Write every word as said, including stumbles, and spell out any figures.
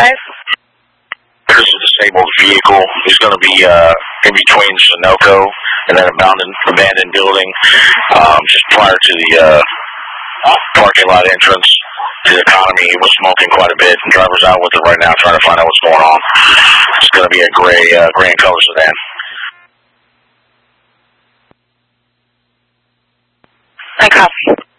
five. There's a disabled vehicle. He's going to be uh, in between Sunoco and that abandoned, abandoned building, um, just prior to the uh, parking lot entrance to the economy. He was smoking quite a bit, and driver's out with it right now trying to find out what's going on. It's going to be a gray, uh, gray and color sedan. I copy.